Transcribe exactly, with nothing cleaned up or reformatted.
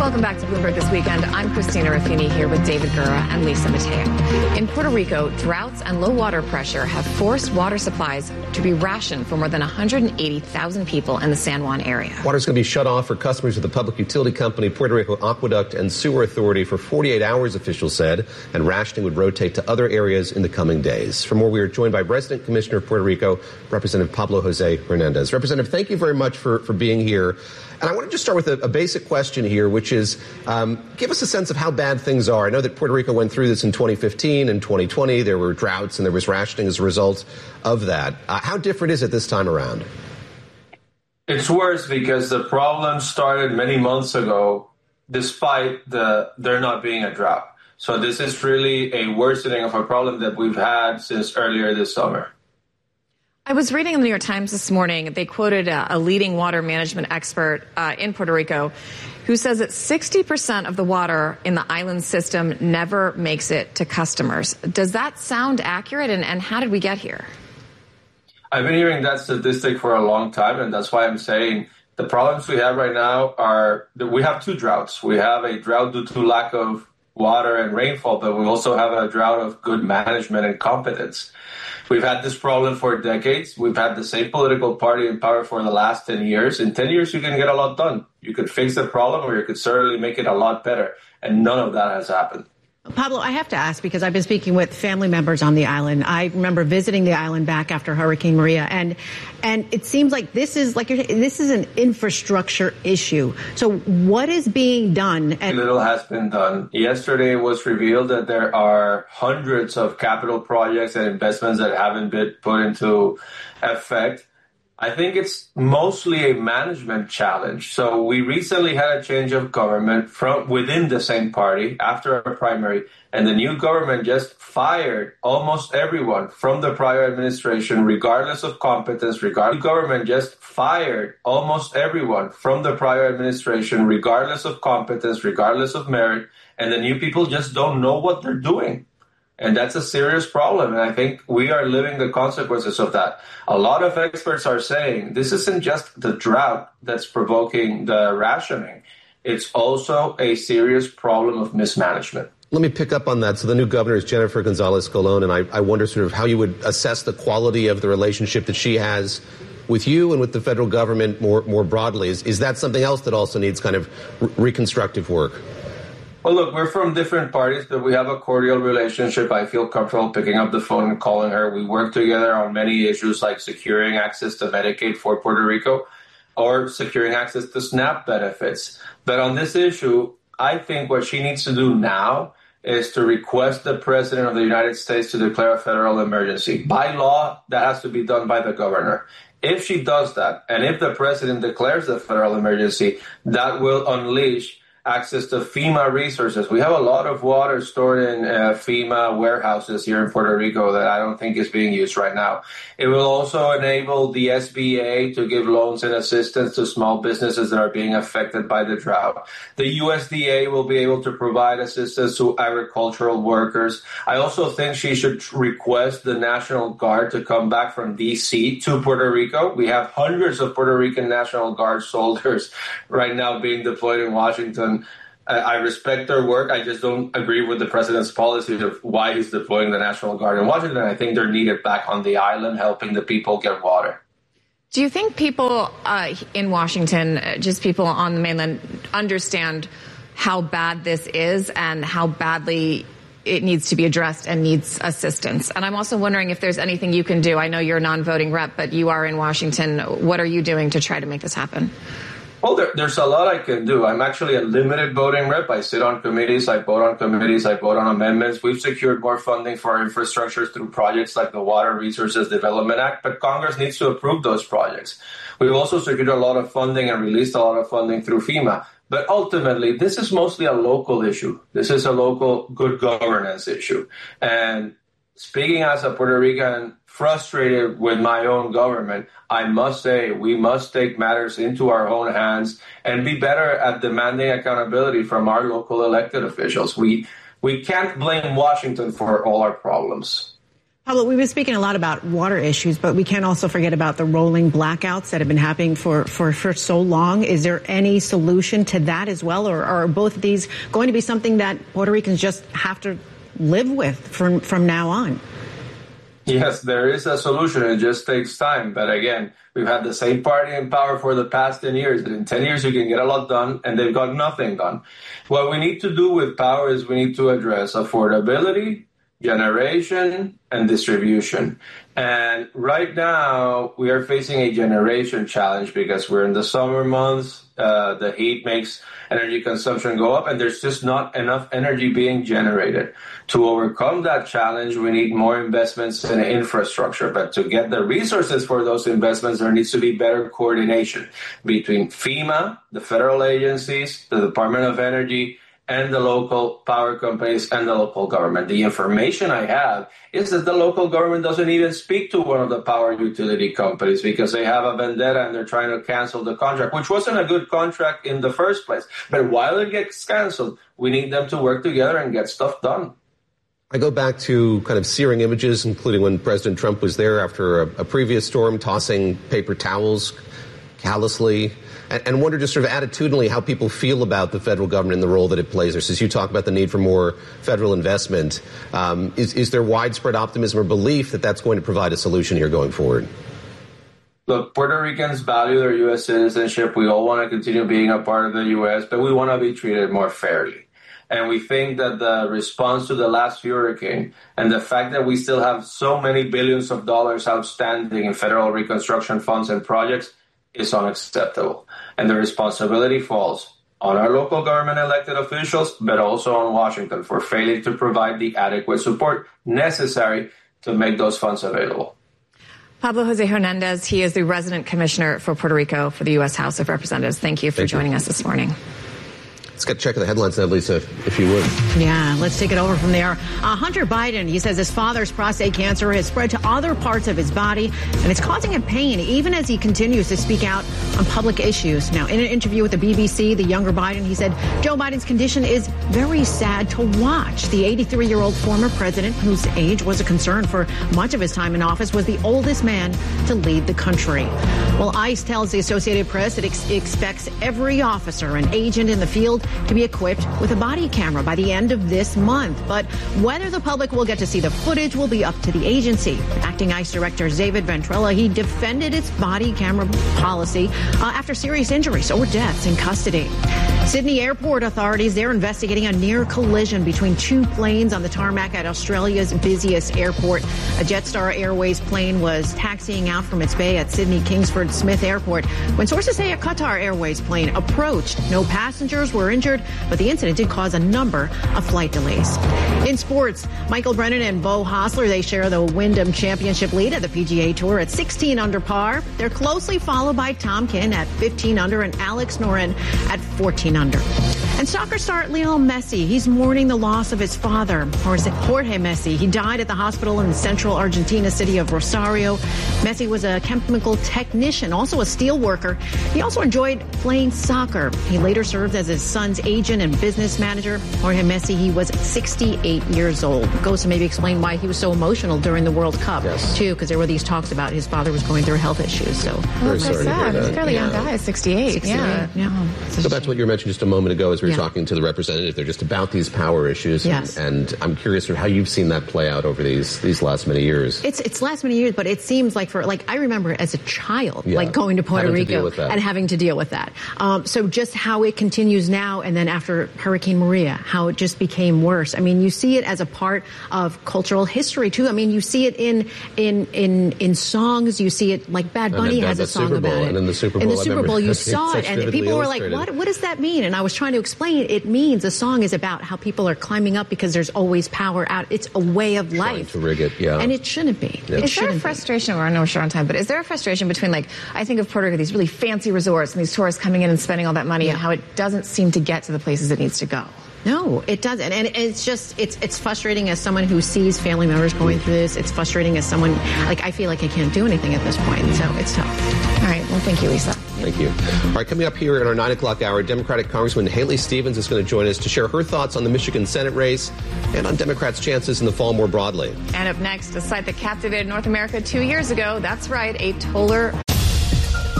Welcome back to Bloomberg This Weekend. I'm Christina Ruffini here with David Gura and Lisa Mateo. In Puerto Rico, droughts and low water pressure have forced water supplies to be rationed for more than one hundred eighty thousand people in the San Juan area. Water is going to be shut off for customers of the public utility company Puerto Rico Aqueduct and Sewer Authority for forty-eight hours, officials said, and rationing would rotate to other areas in the coming days. For more, we are joined by Resident Commissioner of Puerto Rico, Representative Pablo Jose Hernandez. Representative, thank you very much for, for being here. And I want to just start with a, a basic question here, which is um, give us a sense of how bad things are. I know that Puerto Rico went through this in twenty fifteen and twenty twenty. There were droughts and there was rationing as a result of that. Uh, how different is it this time around? It's worse because the problem started many months ago, despite the there not being a drought. So this is really a worsening of a problem that we've had since earlier this summer. I was reading in the New York Times this morning, they quoted a, a leading water management expert uh, in Puerto Rico who says that sixty percent of the water in the island system never makes it to customers. Does that sound accurate, and, and how did we get here? I've been hearing that statistic for a long time, and that's why I'm saying the problems we have right now are that we have two droughts. We have a drought due to lack of water and rainfall, but we also have a drought of good management and competence. We've had this problem for decades. We've had the same political party in power for the last ten years. In ten years, you can get a lot done. You could fix the problem, or you could certainly make it a lot better. And none of that has happened. Pablo, I have to ask, because I've been speaking with family members on the island. I remember visiting the island back after Hurricane Maria, and and it seems like this is like you're, this is an infrastructure issue. So what is being done? And little has been done. Yesterday it was revealed that there are hundreds of capital projects and investments that haven't been put into effect. I think it's mostly a management challenge. So we recently had a change of government from within the same party after a primary, and the new government just fired almost everyone from the prior administration, regardless of competence. Regardless, the government just fired almost everyone from the prior administration, regardless of competence, regardless of merit, and the new people just don't know what they're doing. And that's a serious problem, and I think we are living the consequences of that. A lot of experts are saying this isn't just the drought that's provoking the rationing. It's also a serious problem of mismanagement. Let me pick up on that. So the new governor is Jennifer Gonzalez Colon, and I, I wonder sort of how you would assess the quality of the relationship that she has with you and with the federal government more, more broadly. Is, is that something else that also needs kind of re- reconstructive work? Well, look, we're from different parties, but we have a cordial relationship. I feel comfortable picking up the phone and calling her. We work together on many issues like securing access to Medicaid for Puerto Rico or securing access to SNAP benefits. But on this issue, I think what she needs to do now is to request the President of the United States to declare a federal emergency. By law, that has to be done by the governor. If she does that, and if the President declares the federal emergency, that will unleash access to FEMA resources. We have a lot of water stored in uh, FEMA warehouses here in Puerto Rico that I don't think is being used right now. It will also enable the S B A to give loans and assistance to small businesses that are being affected by the drought. The U S D A will be able to provide assistance to agricultural workers. I also think she should request the National Guard to come back from D C to Puerto Rico. We have hundreds of Puerto Rican National Guard soldiers right now being deployed in Washington. I respect their work. I just don't agree with the president's policy of why he's deploying the National Guard in Washington. I think they're needed back on the island, helping the people get water. Do you think people uh, in Washington, just people on the mainland, understand how bad this is and how badly it needs to be addressed and needs assistance? And I'm also wondering if there's anything you can do. I know you're a non-voting rep, but you are in Washington. What are you doing to try to make this happen? Well, there, there's a lot I can do. I'm actually a limited voting rep. I sit on committees, I vote on committees, I vote on amendments. We've secured more funding for our infrastructure through projects like the Water Resources Development Act, but Congress needs to approve those projects. We've also secured a lot of funding and released a lot of funding through FEMA. But ultimately, this is mostly a local issue. This is a local good governance issue. And speaking as a Puerto Rican frustrated with my own government, I must say we must take matters into our own hands and be better at demanding accountability from our local elected officials. We we can't blame Washington for all our problems. Pablo, we've been speaking a lot about water issues, but we can't also forget about the rolling blackouts that have been happening for, for, for so long. Is there any solution to that as well, or are both of these going to be something that Puerto Ricans just have to live with from, from now on? Yes, there is a solution. It just takes time. But again, we've had the same party in power for the past ten years. And in ten years, you can get a lot done, and they've got nothing done. What we need to do with power is we need to address affordability, generation, and distribution. And right now, we are facing a generation challenge because we're in the summer months. Uh, the heat makes energy consumption go up, and there's just not enough energy being generated. To overcome that challenge, we need more investments in infrastructure. But to get the resources for those investments, there needs to be better coordination between FEMA, the federal agencies, the Department of Energy, and the local power companies and the local government. The information I have is that the local government doesn't even speak to one of the power utility companies because they have a vendetta and they're trying to cancel the contract, which wasn't a good contract in the first place. But while it gets canceled, we need them to work together and get stuff done. I go back to kind of searing images, including when President Trump was there after a, a previous storm, tossing paper towels callously, and, and wonder just sort of attitudinally how people feel about the federal government and the role that it plays there. Since you talk about the need for more federal investment, um, is, is there widespread optimism or belief that that's going to provide a solution here going forward? Look, Puerto Ricans value their U S citizenship. We all want to continue being a part of the U S, but we want to be treated more fairly. And we think that the response to the last hurricane and the fact that we still have so many billions of dollars outstanding in federal reconstruction funds and projects is unacceptable. And the responsibility falls on our local government elected officials, but also on Washington for failing to provide the adequate support necessary to make those funds available. Pablo Jose Hernandez, he is the resident commissioner for Puerto Rico for the U S House of Representatives. Thank you for Thank joining you. us this morning. Let's get a check of the headlines now, Lisa, if you would. Yeah, let's take it over from there. Uh, Hunter Biden, he says his father's prostate cancer has spread to other parts of his body, and it's causing him pain even as he continues to speak out on public issues. Now, in an interview with the B B C, the younger Biden, he said Joe Biden's condition is very sad to watch. The eighty-three-year-old former president, whose age was a concern for much of his time in office, was the oldest man to lead the country. Well, ICE tells the Associated Press it ex- expects every officer and agent in the field to be equipped with a body camera by the end of this month. But whether the public will get to see the footage will be up to the agency. Acting ICE Director David Ventrella, he defended its body camera policy uh, after serious injuries or deaths in custody. Sydney Airport authorities, they're investigating a near collision between two planes on the tarmac at Australia's busiest airport. A Jetstar Airways plane was taxiing out from its bay at Sydney Kingsford Smith Airport when sources say a Qatar Airways plane approached. No passengers were injured, but the incident did cause a number of flight delays. In sports, Michael Brennan and Beau Hossler, they share the Wyndham Championship lead at the P G A Tour at sixteen under par. They're closely followed by Tom Kim at fifteen under and Alex Noren at fourteen under. And soccer star Lionel Messi, he's mourning the loss of his father, Jorge Messi. He died at the hospital in the central Argentina city of Rosario. Messi was a chemical technician, also a steel worker. He also enjoyed playing soccer. He later served as his son's agent and business manager. Jorge Messi, he was sixty-eight years old. Goes to maybe explain why he was so emotional during the World Cup, yes. too, because there were these talks about his father was going through health issues. So Very sorry to hear that. He's a fairly yeah. young guy, sixty-eight. sixty-eight. Yeah. yeah. Go back to what you mentioned just a moment ago as we were Yeah. talking to the representative. They're just about these power issues. Yes. And, and I'm curious how you've seen that play out over these these last many years. It's it's last many years, but it seems like for like I remember as a child, Yeah. like going to Puerto Having to Rico deal with that. and having to deal with that. Um, so just how it continues now, and then after Hurricane Maria, how it just became worse. I mean, you see it as a part of cultural history too. I mean, you see it in in in in songs. You see it like Bad Bunny then has a the song Super Bowl, about it. and in the Super Bowl, in the I Super remember Bowl, you it's saw such it, and vividly people were like, illustrated. "What? What does that mean?" And I was trying to explain. It means a song is about how people are climbing up because there's always power out. It's a way of life. to rig it, yeah. And it shouldn't be. Yeah. It Is there a shouldn't be. frustration, I know we're short on time, but is there a frustration between, like, I think of Puerto Rico, these really fancy resorts and these tourists coming in and spending all that money, Yeah. and how it doesn't seem to get to the places it needs to go? No, it doesn't. And it's just, it's it's frustrating as someone who sees family members going through this. It's frustrating as someone, like, I feel like I can't do anything at this point. So it's tough. All right. Well, thank you, Lisa. Thank you. All right, coming up here in our nine o'clock hour, Democratic Congresswoman Haley Stevens is going to join us to share her thoughts on the Michigan Senate race and on Democrats' chances in the fall more broadly. And up next, a site that captivated North America two years ago. That's right, a Toller